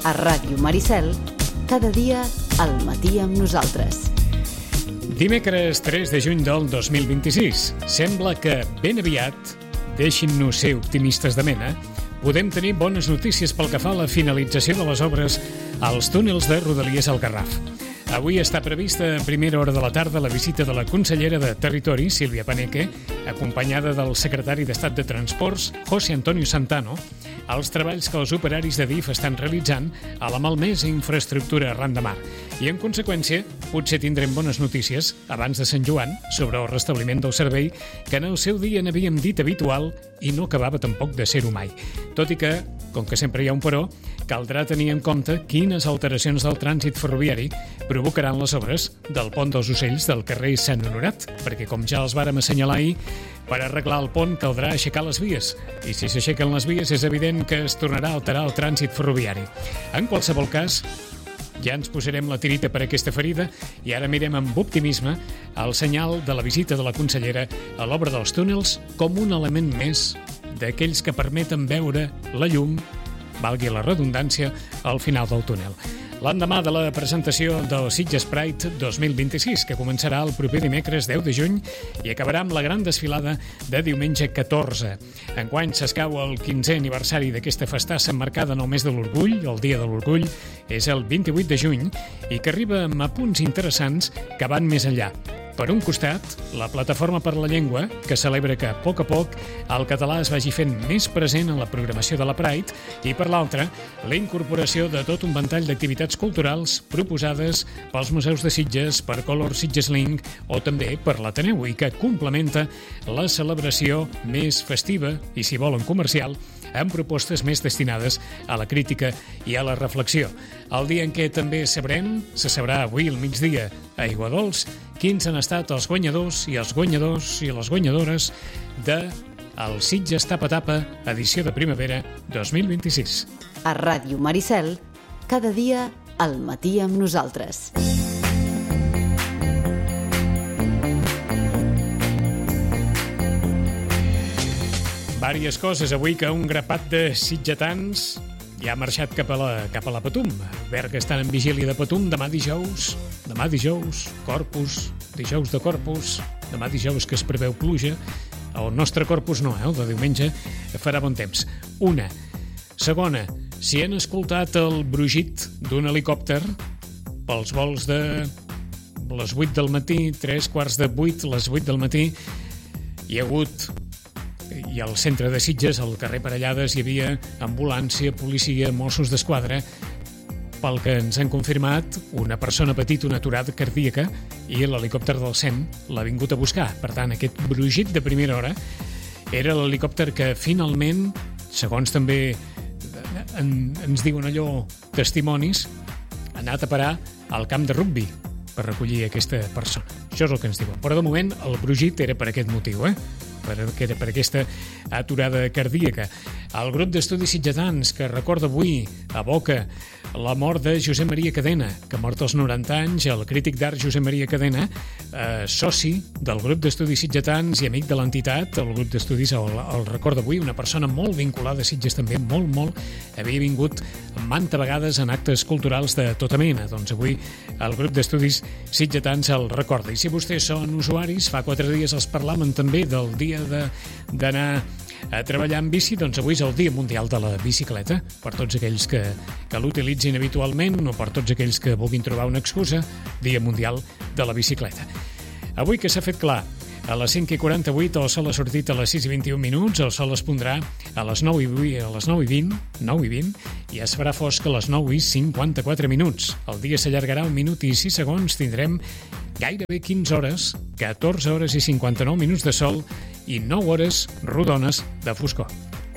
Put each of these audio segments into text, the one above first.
A Ràdio Maricel, cada dia al matí amb nosaltres. Dimecres 3 de juny del 2026. Sembla que ben aviat, deixin-nos ser optimistes de mena, podem tenir bones notícies pel que fa a la finalització de les obres als túnels de Rodalies al Garraf. Avui està prevista a primera hora de la tarda la visita de la consellera de Territori, Sílvia Paneque, acompanyada del secretari d'Estat de Transports, José Antonio Santano, als treballs que els operaris de DIF estan realitzant a la malmesa infraestructura arran de mar. I, en conseqüència, potser tindrem bones notícies abans de Sant Joan sobre el restabliment del servei que en el seu dia n'havíem dit habitual i no acabava tampoc de ser-ho mai. Tot i que, com que sempre hi ha un però, caldrà tenir en compte quines alteracions del trànsit ferroviari provocaran les obres del pont dels Ocells del carrer Sant Honorat, perquè, com ja els vàrem assenyalar ahir, per arreglar el pont caldrà aixecar les vies, i si s'aixequen les vies és evident que es tornarà a alterar el trànsit ferroviari. En qualsevol cas, ja ens posarem la tirita per aquesta ferida i ara mirem amb optimisme el senyal de la visita de la consellera a l'obra dels túnels com un element més d'aquells que permeten veure la llum, valgui la redundància, al final del túnel. L'endemà de la presentació del Sitges Pride 2026, que començarà el proper dimecres 10 de juny i acabarà amb la gran desfilada de diumenge 14. Enguany s'escau el 15è aniversari d'aquesta festassa emmarcada en el mes de l'Orgull. El Dia de l'Orgull és el 28 de juny i que arriba amb apunts interessants que van més enllà. Per un costat, la Plataforma per la Llengua, que celebra que, a poc el català es vagi fent més present en la programació de la Pride, i per l'altra, la incorporació de tot un ventall d'activitats culturals proposades pels museus de Sitges, per Color Sitges Link o també per l'Ateneu, i que complementa la celebració més festiva i, si volen, comercial, amb propostes més destinades a la crítica i a la reflexió. El dia en què també se sabrà avui al migdia a Aiguadols quins han estat els guanyadors i les guanyadores de el Sitges Tapa Tapa edició de primavera 2026. A Ràdio Maricel, cada dia al matí amb nosaltres. Vàries coses avui que un grapat de sitgetans ja ha marxat cap a la Patum. Berga estan en vigília de Patum demà dijous, Corpus, dijous de Corpus, demà dijous que es preveu pluja. El nostre Corpus no, el de diumenge farà bon temps. Una. Segona, si han escoltat el brugit d'un helicòpter pels vols de les 8 del matí, 7:45, les 8 del matí, hi ha hagut... I al centre de Sitges, al carrer Parellades, hi havia ambulància, policia, Mossos d'Esquadra. Pel que ens han confirmat, una persona ha patit una aturada cardíaca i l'helicòpter del 100 l'ha vingut a buscar. Per tant, aquest brugit de primera hora era l'helicòpter que finalment, segons també ens diuen allò testimonis, ha anat a parar al camp de rugbi per recollir aquesta persona. Això és el que ens diuen. Però de moment el brugit era per aquest motiu, per aquesta aturada cardíaca. El grup d'estudis sitgetans que recorda avui, aboca la mort de Josep Maria Cadena, que ha mort als 90 anys, el crític d'art Josep Maria Cadena, soci del grup d'estudis sitgetans i amic de l'entitat. El grup d'estudis el recorda avui, una persona molt vinculada a Sitges també, molt, havia vingut manta vegades en actes culturals de tota mena. Doncs avui el grup d'estudis sitgetans el recorda. I si vostès són usuaris, fa 4 dies els parlàvem també del dia d'anar a treballar en bici, doncs avui és el Dia Mundial de la Bicicleta. Per tots aquells que l'utilitzin habitualment o per tots aquells que vulguin trobar una excusa, Dia Mundial de la Bicicleta. Avui que s'ha fet clar, a les 5:48 el sol ha sortit a les 6:21, el sol es pondrà a les 9:20, i es farà fosc a les 9:54. El dia s'allargarà 1 minut i 6 segons, tindrem gairebé 15 hores, 14 hores i 59 minuts de sol i 9 hores rodones de foscor.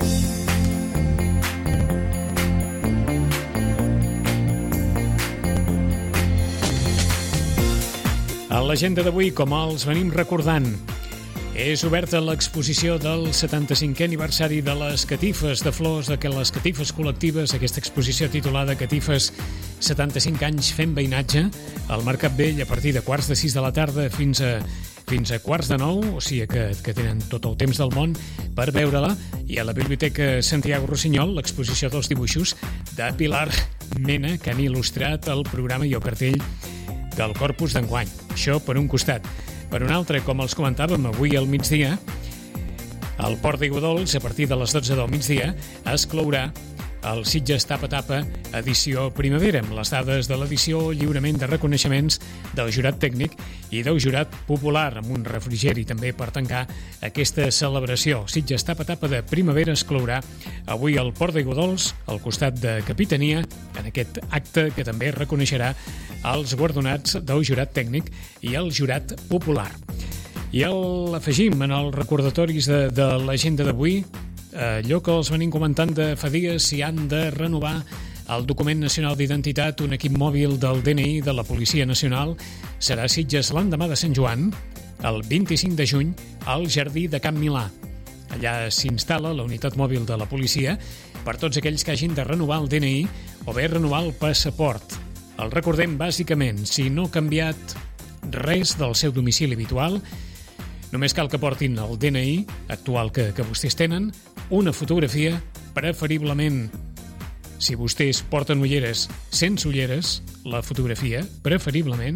A l'agenda d'avui, com els venim recordant, és oberta l'exposició del 75è aniversari de les catifes de flors, de les catifes col·lectives, aquesta exposició titulada Catifes 75 anys fent veïnatge, al Mercat Vell a partir de 5:15 de la tarda fins a 8:45, o sigui que tenen tot el temps del món per veure-la. I a la Biblioteca Santiago Rossinyol, l'exposició dels dibuixos de Pilar mena que han il·lustrat el programa i el cartell del Corpus d'enguany. Això per un costat. Per un altre, com els comentàvem avui al migdia, al Port d'Aiguadols, a partir de les 12 del migdia, es clourà el Sitges Tapa Tapa edició primavera, amb les dades de l'edició, lliurament de reconeixements del jurat tècnic i del jurat popular, amb un refrigeri també per tancar aquesta celebració. Sitges Tapa Tapa de primavera es clourà avui al Port d'Aiguadols, al costat de Capitania, en aquest acte que també reconeixerà els guardonats del jurat tècnic i el jurat popular. I l'afegim en els recordatoris de l'agenda d'avui, allò que els venim comentant de fa dies, si han de renovar el document nacional d'identitat, un equip mòbil del DNI de la Policia Nacional, serà a Sitges l'endemà de Sant Joan, el 25 de juny, al Jardí de Can Milà. Allà s'instal·la la unitat mòbil de la policia per tots aquells que hagin de renovar el DNI o bé renovar el passaport. El recordem bàsicament, si no ha canviat res del seu domicili habitual, només cal que portin el DNI actual que vostès tenen, una fotografia, preferiblement, si vostès porten ulleres, sense ulleres, la fotografia, preferiblement,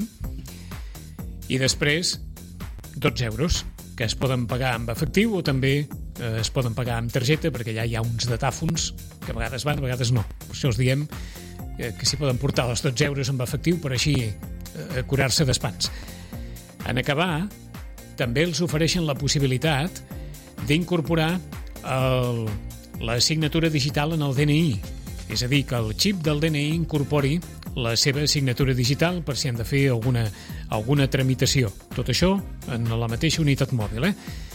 i després 12 euros, que es poden pagar amb efectiu o també es poden pagar amb targeta, perquè allà hi ha uns datàfons que a vegades van, a vegades no. Per això els diem que s'hi poden portar els 12 euros amb efectiu per així curar-se d'espants. En acabar, també els ofereixen la possibilitat d'incorporar la signatura digital en el DNI. És a dir, que el xip del DNI incorpori la seva signatura digital per si han de fer alguna tramitació. Tot això en la mateixa unitat mòbil.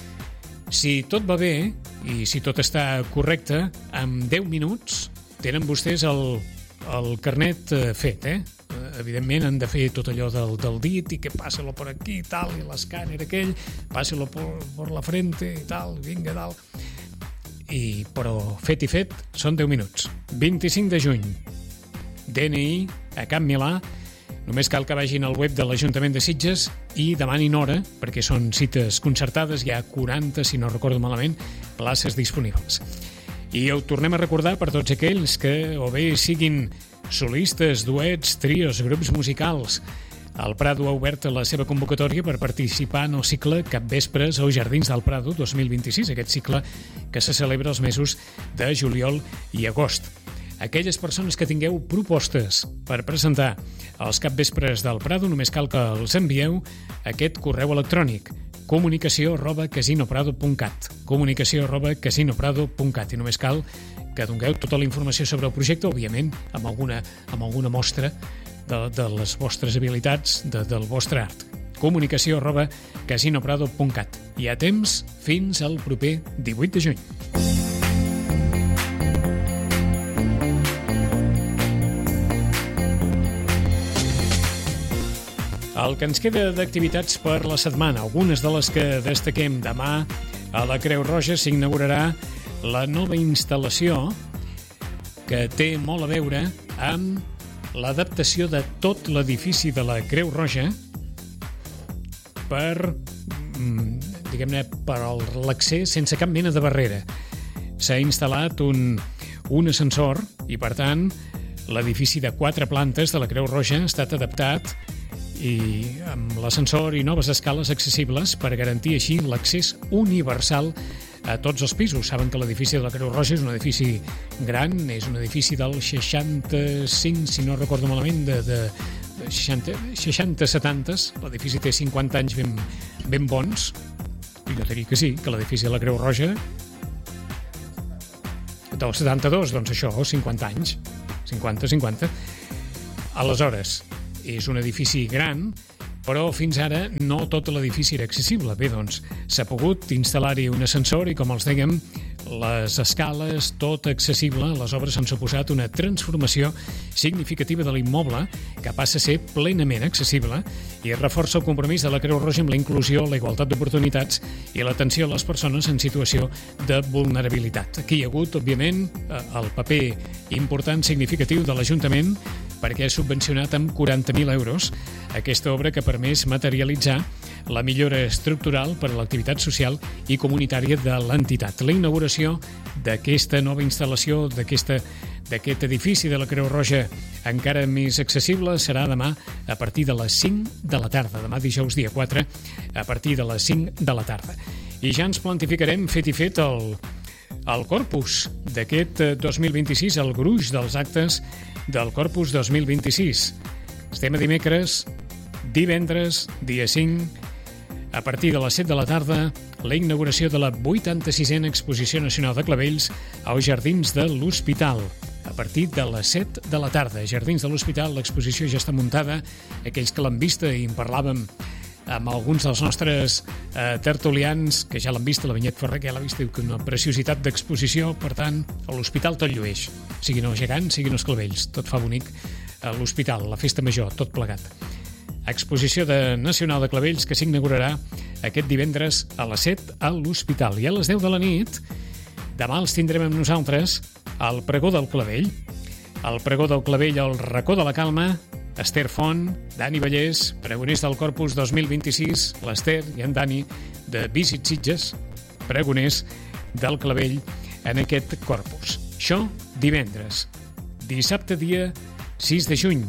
Si tot va bé i si tot està correcte, en 10 minuts tenen vostès el carnet fet, Evidentment han de fer tot allò del dit i que passa-lo per aquí i tal, i l'escàner aquell, passa-lo per la frente i tal, vinga dalt. Però fet i fet són 10 minuts. 25 de juny, DNI a Can Milà. Només cal que vagin al web de l'Ajuntament de Sitges i demanin hora, perquè són cites concertades, hi ha 40, si no recordo malament, places disponibles. I ho tornem a recordar per tots aquells que o bé siguin solistes, duets, trios, grups musicals. El Prado ha obert la seva convocatòria per participar en el cicle Capvespres als Jardins del Prado 2026, aquest cicle que se celebra els mesos de juliol i agost. Aquelles persones que tingueu propostes per presentar els Capvespres del Prado, només cal que els envieu aquest correu electrònic comunicació@casinoprado.cat comunicació@casinoprado.cat i només cal que dongueu tota la informació sobre el projecte, òbviament amb alguna mostra de les vostres habilitats, del vostre art. comunicació@casinoprado.cat. Hi ha temps fins al proper 18 de juny. El que ens queda d'activitats per la setmana, algunes de les que destaquem: demà a la Creu Roja s'inaugurarà la nova instal·lació que té molt a veure amb l'adaptació de tot l'edifici de la Creu Roja per l'accés sense cap mena de barrera. S'ha instal·lat un ascensor i, per tant, l'edifici de 4 plantes de la Creu Roja ha estat adaptat i amb l'ascensor i noves escales accessibles per garantir així l'accés universal a tots els pisos. Saben que l'edifici de la Creu Roja és un edifici gran, és un edifici del 65, si no recordo malament, de 60-70. L'edifici té 50 anys ben bons. I jo diria que sí, que l'edifici de la Creu Roja del 72, doncs això, 50 anys. 50. Aleshores, és un edifici gran, però fins ara no tot l'edifici era accessible. Bé, doncs, s'ha pogut instal·lar-hi un ascensor i, com els dèiem, les escales, tot accessible. Les obres han suposat una transformació significativa de l'immoble que passa a ser plenament accessible i reforça el compromís de la Creu Roja amb la inclusió, la igualtat d'oportunitats i l'atenció a les persones en situació de vulnerabilitat. Aquí hi ha hagut, òbviament, el paper important, significatiu de l'Ajuntament, perquè ha subvencionat amb 40.000 euros aquesta obra que ha permès materialitzar la millora estructural per a l'activitat social i comunitària de l'entitat. La inauguració d'aquesta nova instal·lació, d'aquest edifici de la Creu Roja encara més accessible serà demà a partir de les 5 de la tarda. Demà dijous dia 4 a partir de les 5 de la tarda. I ja ens plantificarem fet i fet el corpus d'aquest 2026, el gruix dels actes del corpus 2026. Estem a dimecres, divendres, dia 5, a partir de les 7 de la tarda, la inauguració de la 86a Exposició Nacional de Clavells als Jardins de l'Hospital. A partir de les 7 de la tarda, Jardins de l'Hospital, l'exposició ja està muntada. Aquells que l'han vista, i en parlàvem amb alguns dels nostres tertulians, que ja l'han vist, la Vinyet Ferrer, que ja l'ha vist, diu que una preciositat d'exposició. Per tant, a l'Hospital tot llueix. Siguin els gegants, siguin els clavells. Tot fa bonic a l'Hospital, la festa major, tot plegat. Exposició nacional de clavells que s'inaugurarà aquest divendres a les 7 a l'Hospital. I a les 10 de la nit, demà els tindrem amb nosaltres al Pregó del Clavell. El Pregó del Clavell al Racó de la Calma, Esther Font, Dani Vallès, pregoners del Corpus 2026, l'Esther i en Dani de Visit Sitges, pregoners del Clavell en aquest Corpus. Això divendres. Dissabte, dia 6 de juny.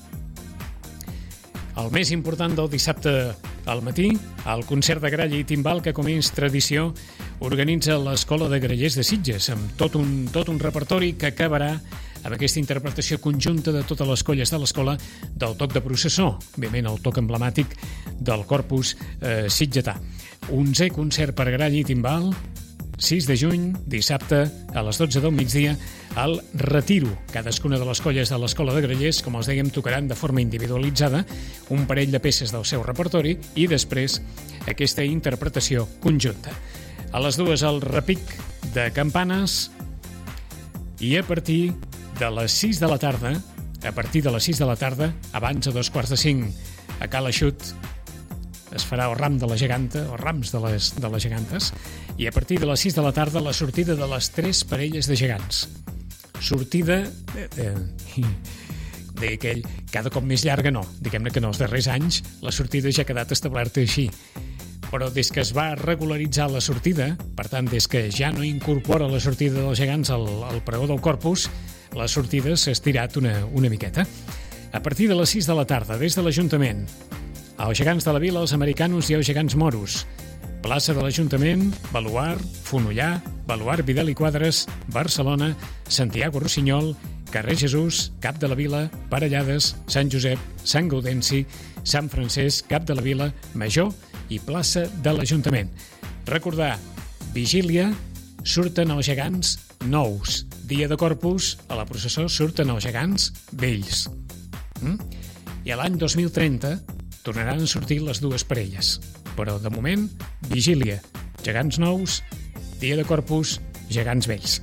El més important del dissabte al matí, el concert de gralla i timbal que, com és tradició, organitza l'Escola de Grallers de Sitges, amb tot un repertori que acabarà amb aquesta interpretació conjunta de totes les colles de l'escola del toc de processó, òbviament el toc emblemàtic del Corpus sitgetà. 11è concert per gralla i timbal, 6 de juny, dissabte, a les 12 del migdia, al Retiro. Cadascuna de les colles de l'Escola de Grallers, com els dèiem, tocaran de forma individualitzada un parell de peces del seu repertori i després aquesta interpretació conjunta. A les 2 el repic de campanes i a partir de les 6 de la tarda, abans a 4:45, a Cala Xut, es farà el ram de la geganta, o rams de les gegantes, i a partir de les 6 de la tarda la sortida de les 3 parelles de gegants. Sortida d'aquell cada cop més llarga, no. Diguem-ne que en els darrers anys la sortida ja ha quedat establerta així. Però des que es va regularitzar la sortida, per tant, des que ja no incorpora la sortida dels gegants al pregó del Corpus, la sortida s'ha estirat una miqueta. A partir de les 6 de la tarda, des de l'Ajuntament, els gegants de la Vila, els americanos i els gegants moros. Plaça de l'Ajuntament, Baluard, Fonollà, Baluard Vidal i Quadres, Barcelona, Santiago Rossinyol, Carrer Jesús, Cap de la Vila, Parellades, Sant Josep, Sant Gaudenci, Sant Francesc, Cap de la Vila, Major i plaça de l'Ajuntament. Recordar, vigília, surten els gegants nous. Dia de Corpus, a la processó surten els gegants vells. I a l'any 2030 tornaran a sortir les dues parelles. Però, de moment, vigília, gegants nous, dia de Corpus, gegants vells.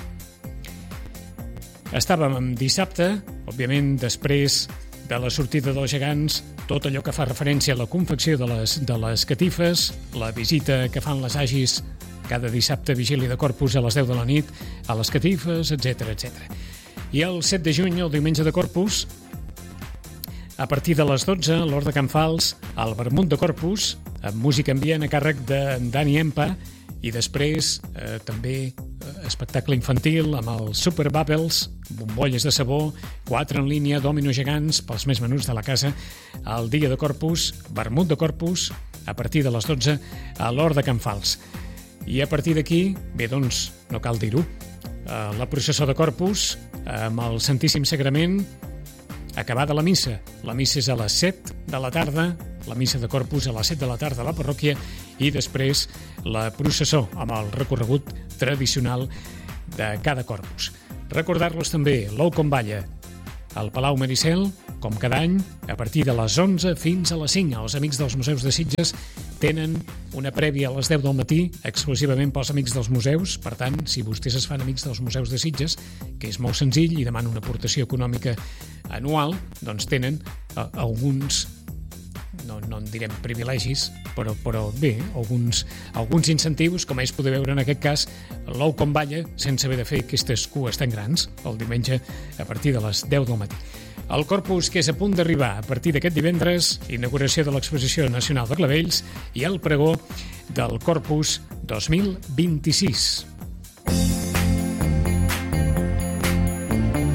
Estàvem dissabte, òbviament, després de la sortida dels gegants, tot allò que fa referència a la confecció de les catifes, la visita que fan les agis cada dissabte, vigília de Corpus, a les 10 de la nit, a les catifes, etc. I el 7 de juny, el diumenge de Corpus, a partir de les 12, a l'Hort de Can Fals, al Vermut de Corpus, amb música ambient a càrrec de Dani Empa, i després també espectacle infantil amb els Super Bubbles, bombolles de sabó, 4 en línia, dòminos gegants pels més menuts de la casa, el dia de Corpus, Vermut de Corpus, a partir de les 12, a l'Hort de Can Fals. I a partir d'aquí, bé, doncs, no cal dir-ho, la processó de Corpus, amb el Santíssim Sagrament, acabada la missa. La missa és a les 7 de la tarda, la missa de Corpus a les 7 de la tarda a la parròquia, i després la processó amb el recorregut tradicional de cada Corpus. Recordar-los també l'Ou com balla al Palau Maricel, com cada any, a partir de les 11 fins a les 5. Els amics dels museus de Sitges tenen una prèvia a les 10 del matí exclusivament pels amics dels museus. Per tant, si vostès es fan amics dels museus de Sitges, que és molt senzill i demana una aportació econòmica anual, doncs tenen alguns, no en direm privilegis, però bé, alguns incentius, com és poder veure en aquest cas l'Ou com balla sense haver de fer aquestes cues tan grans el diumenge a partir de les 10 del matí. El Corpus, que és a punt d'arribar a partir d'aquest divendres, inauguració de l'Exposició Nacional de Clavells i el pregó del Corpus 2026.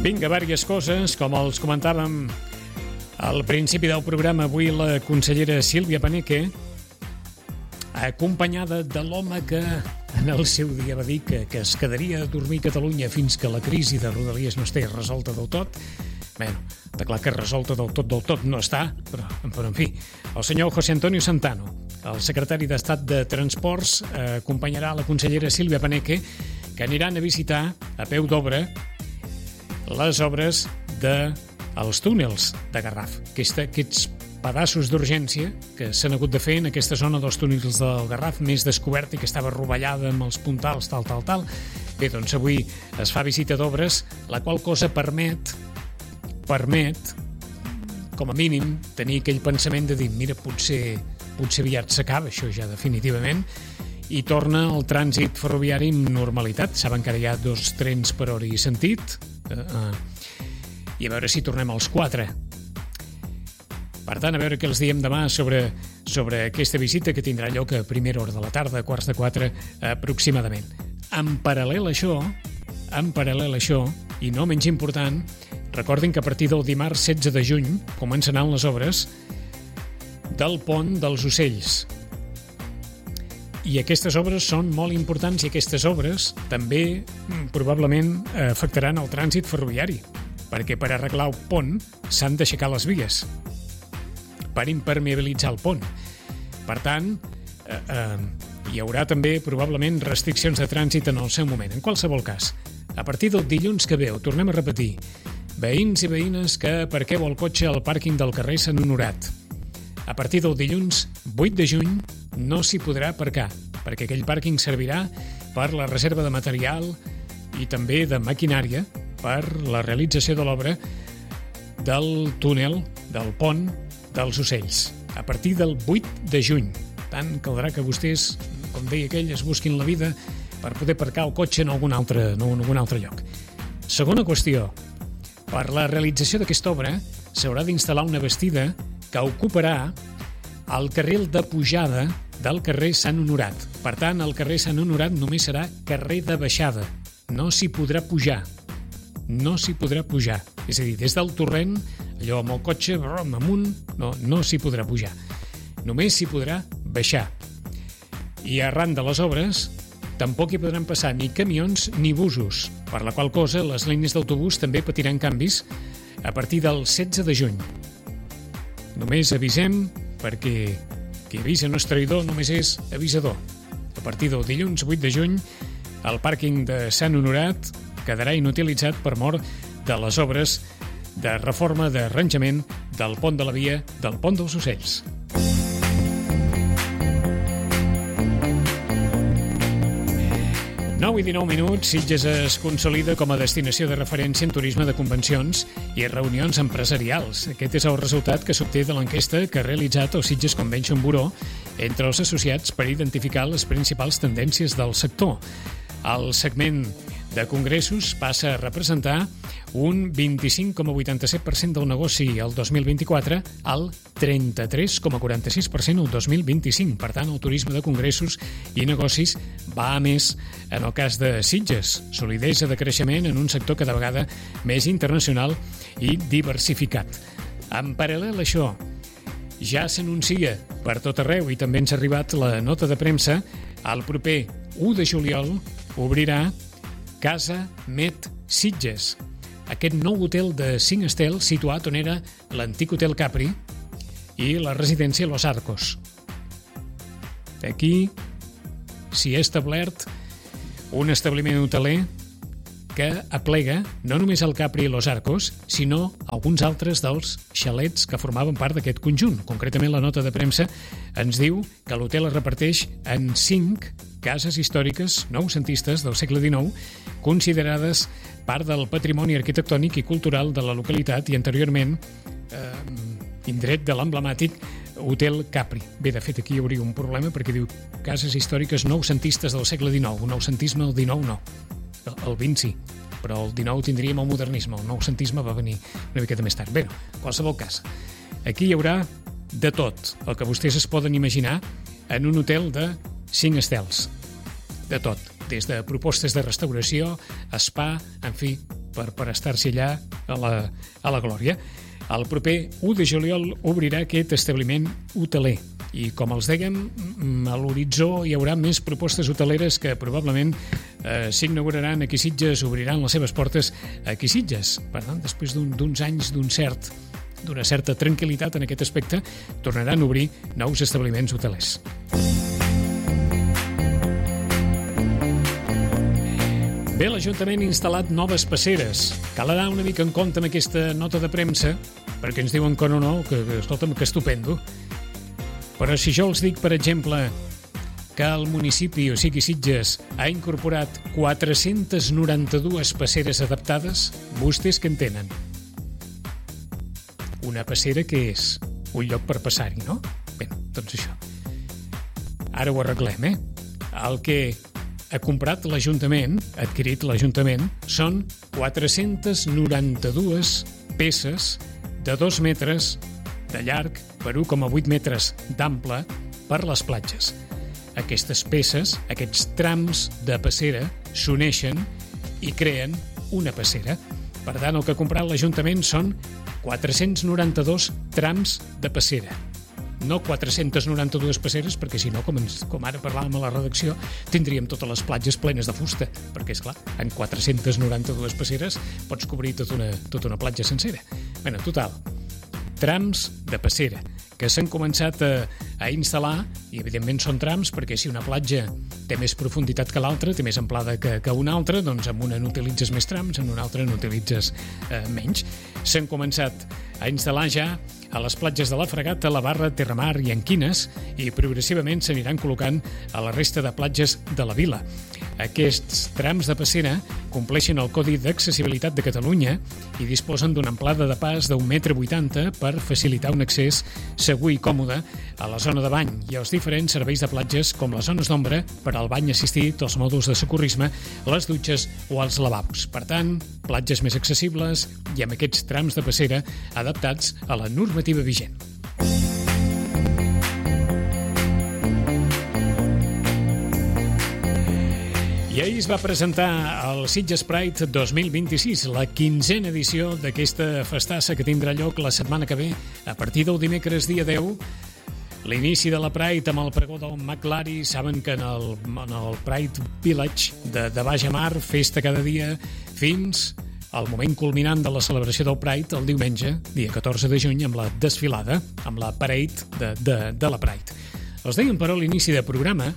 Vinga, diverses coses, com els comentàvem al principi del programa. Avui la consellera Sílvia Paneque, acompanyada de l'home que en el seu dia va dir que es quedaria a dormir a Catalunya fins que la crisi de Rodalies no estés resolta del tot. Bé, està clar que resolta del tot no està, però en fi. El senyor José Antonio Santano, el secretari d'Estat de Transports, acompanyarà la consellera Sílvia Paneque, que aniran a visitar a peu d'obra les obres dels túnels de Garraf. Aquests pedaços d'urgència que s'han hagut de fer en aquesta zona dels túnels del Garraf, més descoberta i que estava rovellada amb els puntals, tal. Bé, doncs avui es fa visita d'obres, la qual cosa permet, com a mínim, tenir aquell pensament de dir, mira, potser aviat s'acaba això ja definitivament, i torna el trànsit ferroviari amb normalitat. Saben que ara hi ha 2 trens per hora i sentit, i a veure si tornem als 4. Per tant, a veure què els diem demà sobre aquesta visita que tindrà lloc a primera hora de la tarda, a 3:15 aproximadament. En paral·lel a això, i no menys important, recordin que a partir del dimarts 16 de juny començaran les obres del pont dels Ocells. I aquestes obres són molt importants i aquestes obres també probablement afectaran el trànsit ferroviari, perquè per arreglar el pont s'han d'aixecar les vies per impermeabilitzar el pont. Per tant, hi haurà també probablement restriccions de trànsit en el seu moment. En qualsevol cas, a partir del dilluns que ve, ho tornem a repetir, veïns i veïnes que aparqueu el cotxe al pàrquing del carrer Sant Honorat. A partir del dilluns 8 de juny no s'hi podrà aparcar, perquè aquell pàrquing servirà per la reserva de material i també de maquinària per la realització de l'obra del túnel, del pont dels Ocells. A partir del 8 de juny. Tant caldrà que vostès, com deia aquell, es busquin la vida per poder aparcar el cotxe en algun altre lloc. Segona qüestió. Per la realització d'aquesta obra s'haurà d'instal·lar una bastida que ocuparà el carril de pujada del carrer Sant Honorat. Per tant, el carrer Sant Honorat només serà carrer de baixada. No s'hi podrà pujar. És a dir, des del torrent, allò amb el cotxe amunt, no s'hi podrà pujar. Només s'hi podrà baixar. I arran de les obres tampoc hi podran passar ni camions ni busos, per la qual cosa les línies d'autobús també patiran canvis a partir del 16 de juny. Només avisem perquè qui avisa no és traïdor, només és avisador. A partir del dilluns 8 de juny, el pàrquing de Sant Honorat quedarà inutilitzat per mort de les obres de reforma d'arranjament del pont de la via del pont dels Ocells. I 19 minuts, Sitges es consolida com a destinació de referència en turisme de convencions i reunions empresarials. Aquest és el resultat que s'obté de l'enquesta que ha realitzat el Sitges Convention Bureau entre els associats per identificar les principals tendències del sector. El segment de congressos passa a representar un 25,87% del negoci el 2024 al 33,46% el 2025. Per tant, el turisme de congressos i negocis va a més en el cas de Sitges. Solidesa de creixement en un sector cada vegada més internacional i diversificat. En paral·lel a això, ja s'anuncia per tot arreu i també ens ha arribat la nota de premsa, el proper 1 de juliol obrirà Casa Met Sitges, aquest nou hotel de 5 estels situat on era l'antic Hotel Capri i la residència Los Arcos. Aquí s'hi ha establert un establiment hoteler que aplega no només el Capri i Los Arcos, sinó alguns altres dels xalets que formaven part d'aquest conjunt. Concretament, la nota de premsa ens diu que l'hotel es reparteix en 5 cases històriques noucentistes del segle XIX, considerades part del patrimoni arquitectònic i cultural de la localitat i anteriorment indret de l'emblemàtic Hotel Capri. Bé, de fet, aquí hi hauria un problema perquè diu cases històriques noucentistes del segle XIX. Noucentisme el XIX no. El 20 sí, però el 19 tindríem el modernisme. El noucentisme va venir una miqueta més tard. Bé, en qualsevol cas, aquí hi haurà de tot el que vostès es poden imaginar en un hotel de 5 estels. De tot, des de propostes de restauració, spa, en fi, per estar-s'hi allà a la glòria. El proper 1 de juliol obrirà aquest establiment hoteler i, com els dèiem, a l'horitzó hi haurà més propostes hoteleres que probablement s'inauguraran aquí a Sitges, obriran les seves portes aquí a Sitges. Per tant, després d'uns anys d'una certa tranquil·litat en aquest aspecte, tornaran a obrir nous establiments hotelers. Bé, l'Ajuntament ha instal·lat noves passeres. Cal anar una mica en compte amb aquesta nota de premsa, perquè ens diuen que no, que escolta'm, que estupendo. Però si jo els dic, per exemple, que el municipi, o sigui Sitges, ha incorporat 492 passeres adaptades, vostès què en tenen? Una passera que és un lloc per passar-hi, no? Bé, doncs això. Ara ho arreglem, El que ha comprat l'Ajuntament, ha adquirit l'Ajuntament, són 492 peces de 2 metres de llarg per 1,8 metres d'ample per les platges. Aquestes peces, aquests trams de passera, s'uneixen i creen una passera. Per tant, el que ha comprat l'Ajuntament són 492 trams de passera. No 492 passeres, perquè si no, com ara parlàvem a la redacció, tindríem totes les platges plenes de fusta, perquè, esclar, en 492 passeres pots cobrir tota una platja sencera. Bé, total, trams de passera que s'han començat a instal·lar, i evidentment són trams perquè si una platja té més profunditat que l'altra, té més amplada que una altra, doncs en una n'utilitzes més trams, en una altra n'utilitzes menys. S'han començat a instal·lar ja a les platges de la Fragata, la Barra, Terramar i Anquines, i progressivament s'aniran col·locant a la resta de platges de la vila. Aquests trams de passera compleixen el Codi d'Accessibilitat de Catalunya i disposen d'una amplada de pas d'1,80 m per facilitar un accés segur i còmode a la zona de bany i als diferents serveis de platges com les zones d'ombra per al bany assistit, els mòduls de socorrisme, les dutxes o els lavabos. Per tant, platges més accessibles i amb aquests trams de passera adaptats a la normativa vigent. I ahir es va presentar el Sitges Pride 2026, la 15a edició d'aquesta festassa que tindrà lloc la setmana que ve, a partir del dimecres dia 10, l'inici de la Pride amb el pregó del McLari. Saben que en el Pride Village de Baix a Mar, festa cada dia, fins al moment culminant de la celebració del Pride, el diumenge, dia 14 de juny, amb la desfilada, amb la parade de la Pride. Els deien, però, a l'inici de programa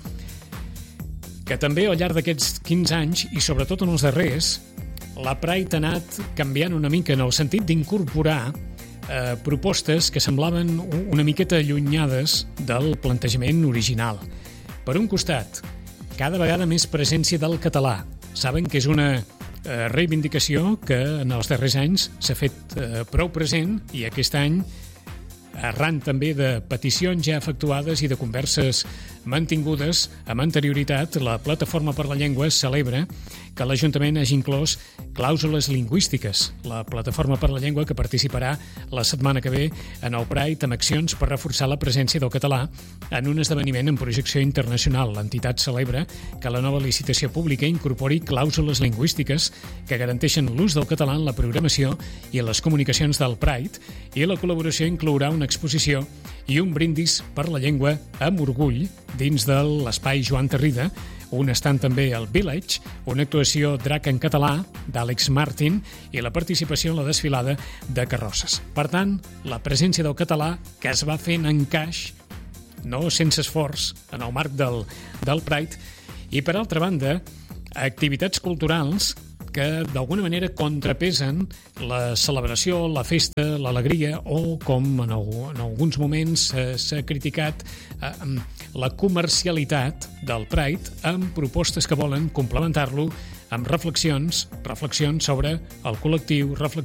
que també al llarg d'aquests 15 anys, i sobretot en els darrers, la Pride ha anat canviant una mica en el sentit d'incorporar propostes que semblaven una miqueta allunyades del plantejament original. Per un costat, cada vegada més presència del català. Saben que és una reivindicació que en els darrers anys s'ha fet prou present, i aquest any, arran també de peticions ja efectuades i de converses mantingudes amb anterioritat, la Plataforma per la Llengua celebra que l'Ajuntament hagi inclòs clàusules lingüístiques. La Plataforma per la Llengua, que participarà la setmana que ve en el Pride amb accions per reforçar la presència del català en un esdeveniment en projecció internacional. L'entitat celebra que la nova licitació pública incorpori clàusules lingüístiques que garanteixen l'ús del català en la programació i en les comunicacions del Pride, i la col·laboració inclourà una exposició i un brindis per la llengua amb orgull dins de l'espai Joan Tarrida, un estant també al Village, una actuació drac en català d'Àlex Martin i la participació en la desfilada de carrosses. Per tant, la presència del català que es va fent encaix, no sense esforç, en el marc del Pride, i per altra banda, activitats culturals que d'alguna manera contrapesen la celebració, la festa, l'alegria, o, com en alguns moments s'ha criticat, la comercialitat del Pride amb propostes que volen complementar-lo amb reflexions sobre el col·lectiu, reflexions